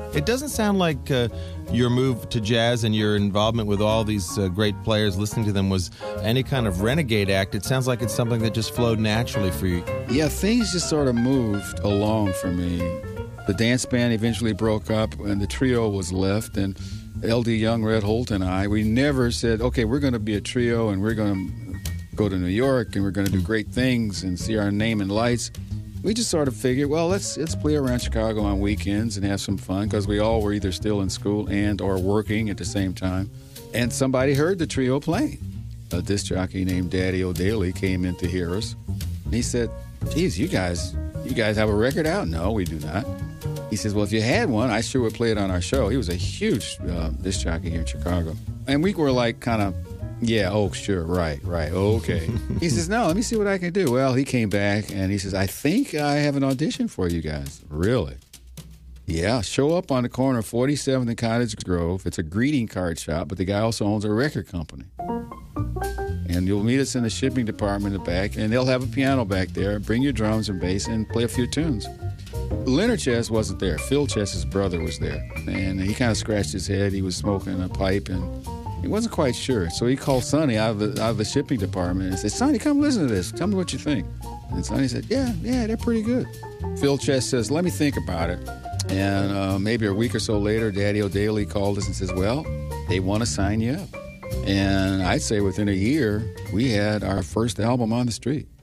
It doesn't sound like your move to jazz and your involvement with all these great players, listening to them, was any kind of renegade act. It sounds like it's something that just flowed naturally for you. Yeah, things just sort of moved along for me. The dance band eventually broke up, and the trio was left, and L.D. Young, Red Holt, and I, we never said, okay, we're going to be a trio, and we're going to go to New York, and we're going to do great things and see our name in lights. We just sort of figured, well, let's play around Chicago on weekends and have some fun, because we all were either still in school and or working at the same time. And somebody heard the trio playing. A disc jockey named Daddy O'Daly came in to hear us. And he said, geez, you guys have a record out? No, we do not. He says, well, if you had one, I sure would play it on our show. He was a huge disc jockey here in Chicago. And we were like kind of, yeah, oh, sure, right, okay. He says, no, let me see what I can do. Well, he came back, and he says, I think I have an audition for you guys. Really? Yeah, show up on the corner of 47th and Cottage Grove. It's a greeting card shop, but the guy also owns a record company. And you'll meet us in the shipping department in the back, and they'll have a piano back there. Bring your drums and bass and play a few tunes. Leonard Chess wasn't there. Phil Chess's brother was there. And he kind of scratched his head. He was smoking a pipe, and he wasn't quite sure. So he called Sonny out of the shipping department and said, Sonny, come listen to this. Tell me what you think. And Sonny said, yeah, they're pretty good. Phil Chess says, let me think about it. And maybe a week or so later, Daddy O'Daly called us and says, well, they want to sign you up. And I'd say within a year, we had our first album on the street.